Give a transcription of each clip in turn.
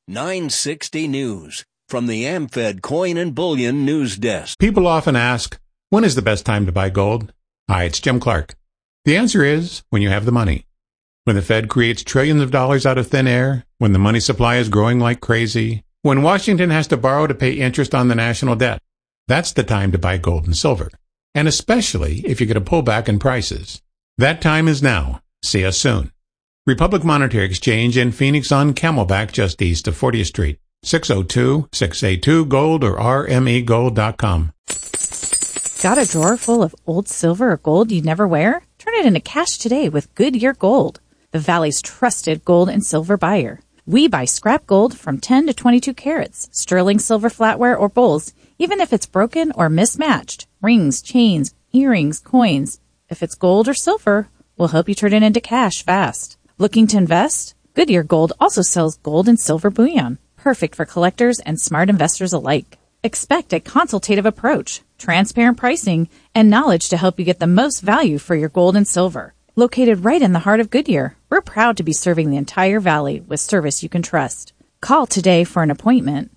960 News from the AmFed Coin and Bullion News Desk. People often ask, when is the best time to buy gold? Hi, it's Jim Clark. The answer is when you have the money. When the Fed creates trillions of dollars out of thin air, when the money supply is growing like crazy, when Washington has to borrow to pay interest on the national debt. That's the time to buy gold and silver. And especially if you get a pullback in prices. That time is now. See us soon. Republic Monetary Exchange in Phoenix on Camelback just east of 40th Street. 602-682-GOLD or rmegold.com. Got a drawer full of old silver or gold you'd never wear? Turn it into cash today with Goodyear Gold, the Valley's trusted gold and silver buyer. We buy scrap gold from 10 to 22 carats, sterling silver flatware or bowls, even if it's broken or mismatched. Rings, chains, earrings, coins. If it's gold or silver, we'll help you turn it into cash fast. Looking to invest? Goodyear Gold also sells gold and silver bullion, perfect for collectors and smart investors alike. Expect a consultative approach, transparent pricing, and knowledge to help you get the most value for your gold and silver. Located right in the heart of Goodyear, we're proud to be serving the entire valley with service you can trust. Call today for an appointment,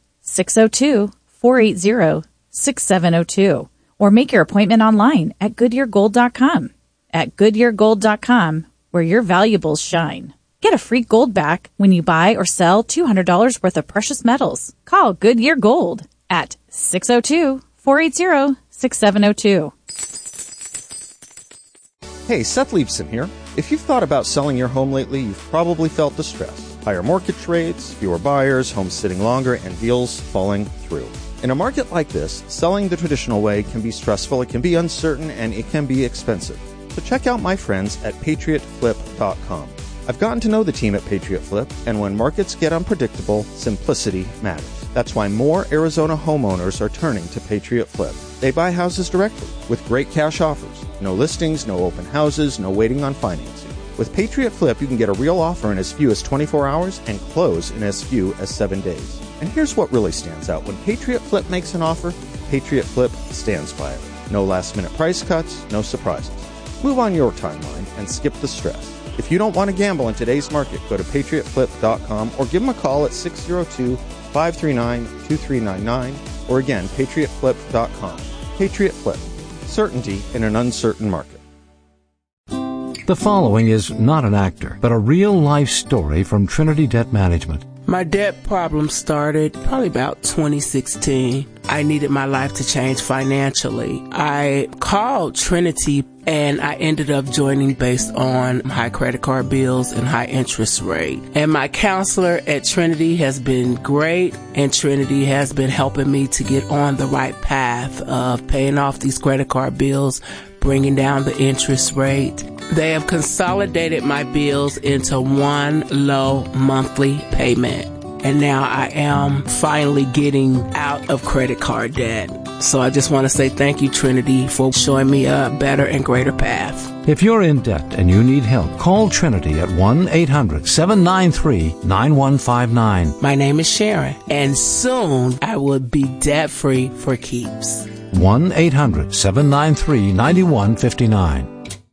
602-480-6702, or make your appointment online at GoodyearGold.com. At GoodyearGold.com, where your valuables shine. Get a free gold back when you buy or sell $200 worth of precious metals. Call Goodyear Gold at 602-480-6702. Hey, Seth Leibson here. If you've thought about selling your home lately, you've probably felt distress. Higher mortgage rates, fewer buyers, homes sitting longer, and deals falling through. In a market like this, selling the traditional way can be stressful, it can be uncertain, and it can be expensive. So check out my friends at PatriotFlip.com. I've gotten to know the team at Patriot Flip, and when markets get unpredictable, simplicity matters. That's why more Arizona homeowners are turning to Patriot Flip. They buy houses directly with great cash offers. No listings, no open houses, no waiting on financing. With Patriot Flip, you can get a real offer in as few as 24 hours and close in as few as 7 days. And here's what really stands out. When Patriot Flip makes an offer, Patriot Flip stands by it. No last-minute price cuts, no surprises. Move on your timeline and skip the stress. If you don't want to gamble in today's market, go to PatriotFlip.com or give them a call at 602-539-2399 or again, PatriotFlip.com. Patriot Flip. Certainty in an uncertain market. The following is not an actor, but a real-life story from Trinity Debt Management. My debt problem started probably about 2016. I needed my life to change financially. I called Trinity and I ended up joining based on high credit card bills and high interest rate. And my counselor at Trinity has been great, and Trinity has been helping me to get on the right path of paying off these credit card bills, bringing down the interest rate. They have consolidated my bills into one low monthly payment. And now I am finally getting out of credit card debt. So I just want to say thank you, Trinity, for showing me a better and greater path. If you're in debt and you need help, call Trinity at 1-800-793-9159. My name is Sharon, and soon I will be debt-free for keeps. 1-800-793-9159.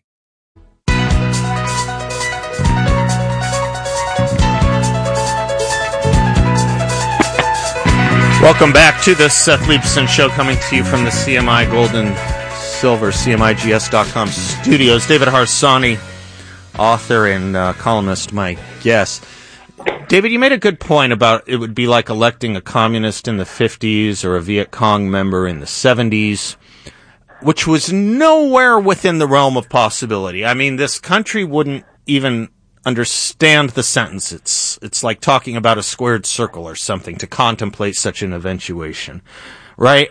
Welcome back to the Seth Leibson Show, coming to you from the CMI Gold and Silver, CMIGS.com studios. David Harsanyi, author and columnist, my guest. David, you made a good point about it would be like electing a communist in the 50s or a Viet Cong member in the 70s, which was nowhere within the realm of possibility. I mean, this country wouldn't even understand the sentence. It's like talking about a squared circle or something to contemplate such an eventuation, right?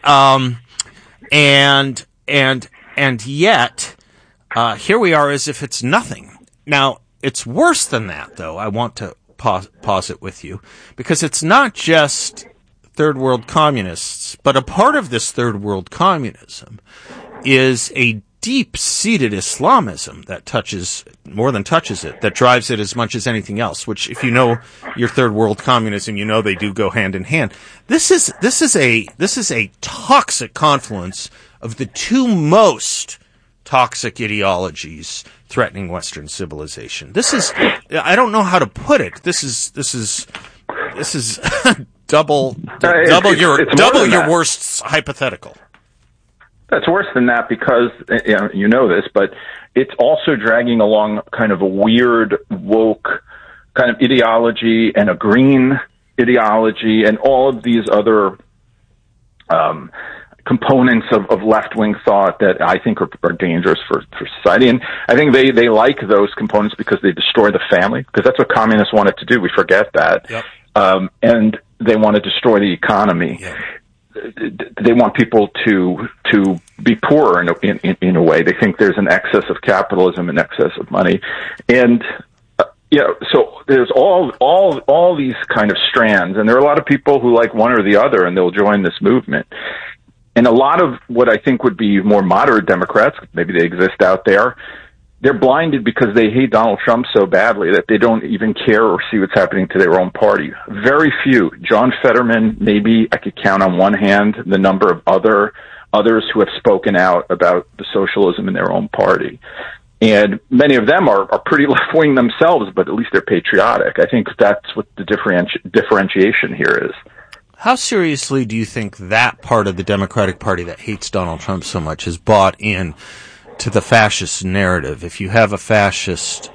And yet, here we are as if it's nothing. Now, it's worse than that, though. I want to pause it with you, because it's not just third world communists, but a part of this third world communism is a deep-seated Islamism that touches it, that drives it as much as anything else, which, if you know your third world communism, you know they do go hand in hand. This is a toxic confluence of the two most toxic ideologies threatening Western civilization. I don't know how to put it. This is This is double your worst hypothetical. That's worse than that because, you know this, but it's also dragging along kind of a weird, woke kind of ideology and a green ideology and all of these other components of left-wing thought that I think are dangerous for society. And I think they like those components because they destroy the family, because that's what communists wanted to do. We forget that. Yep. And they want to destroy the economy. Yep. They want people to be poorer in a way. They think there's an excess of capitalism and excess of money, and so there's all these kind of strands, and there are a lot of people who like one or the other, and they'll join this movement. And a lot of what I think would be more moderate Democrats, maybe they exist out there, they're blinded because they hate Donald Trump so badly that they don't even care or see what's happening to their own party. Very few. John Fetterman, maybe I could count on one hand the number of others who have spoken out about the socialism in their own party. And many of them are pretty left-wing themselves, but at least they're patriotic. I think that's what the differentiation here is. How seriously do you think that part of the Democratic Party that hates Donald Trump so much has bought in to the fascist narrative? If you have a fascist,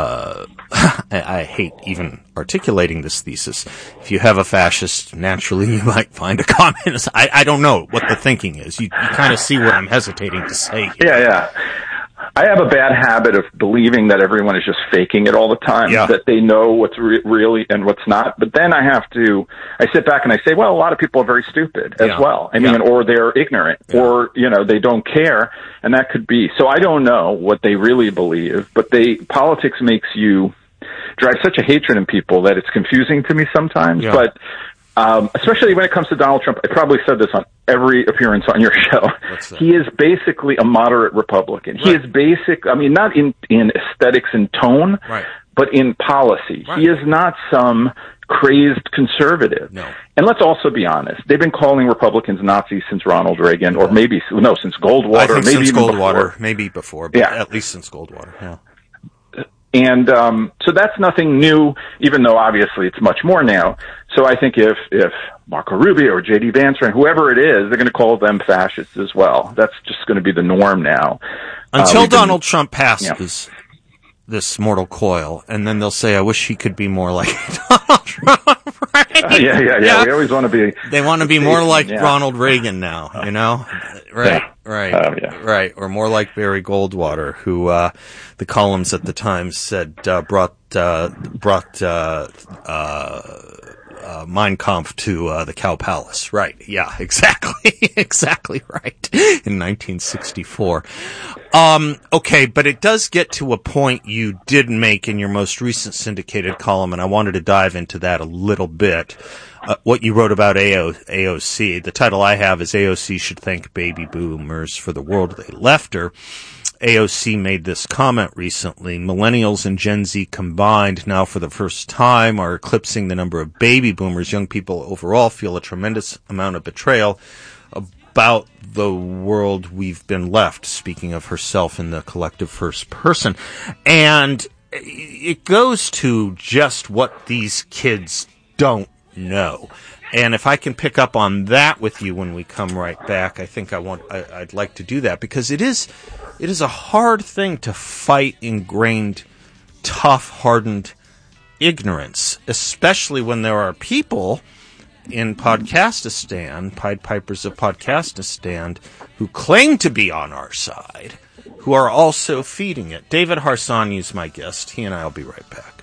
I hate even articulating this thesis. If you have a fascist, naturally you might find a communist. I don't know what the thinking is. You kind of see what I'm hesitating to say here. Yeah. I have a bad habit of believing that everyone is just faking it all the time, that they know what's really and what's not. But then I sit back and I say, well, a lot of people are very stupid as well. I mean, or they're ignorant, or, they don't care. And that could be. So I don't know what they really believe, but politics makes you drive such a hatred in people that it's confusing to me sometimes. Yeah. But especially when it comes to Donald Trump, I probably said this on every appearance on your show. He is basically a moderate Republican. Right. He is not in aesthetics and tone, but in policy. Right. He is not some crazed conservative. No. And let's also be honest. They've been calling Republicans Nazis since Ronald Reagan, or since Goldwater. I think maybe since even Goldwater, before. maybe before, but at least since Goldwater, yeah. And so that's nothing new, even though obviously it's much more now. So I think if Marco Rubio or J.D. Vance or whoever it is, they're going to call them fascists as well. That's just going to be the norm now. Until Donald Trump passes this mortal coil, and then they'll say, I wish he could be more like Donald Trump, right? Yeah. We always want to be... They want to be more like Ronald Reagan now, Right. Right. Or more like Barry Goldwater, who the columns at the time said brought Mein Kampf to the Cow Palace. Right. Yeah, exactly. Exactly right. In 1964. Okay, but it does get to a point you did make in your most recent syndicated column, and I wanted to dive into that a little bit. What you wrote about AOC. The title I have is AOC Should Thank Baby Boomers for the World They Left Her. AOC made this comment recently. Millennials and Gen Z combined now for the first time are eclipsing the number of baby boomers. Young people overall feel a tremendous amount of betrayal about the world we've been left, speaking of herself in the collective first person. And it goes to just what these kids don't know. And if I can pick up on that with you when we come right back, I think I'd like to do that, because it is a hard thing to fight ingrained, tough, hardened ignorance, especially when there are people in Podcastistan, Pied Pipers of Podcastistan, who claim to be on our side, who are also feeding it. David Harsanyi is my guest. He and I will be right back.